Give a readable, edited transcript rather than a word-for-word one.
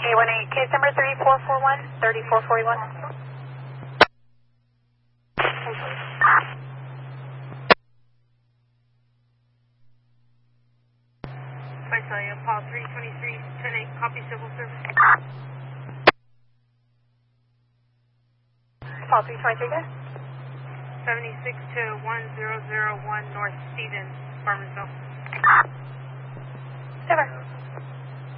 818, case number 3441, 3441. Visalia, Paul 323, 10-8, copy civil service. Paul 323, good. 76 to 1001 North Stevens, Farmersville. Never.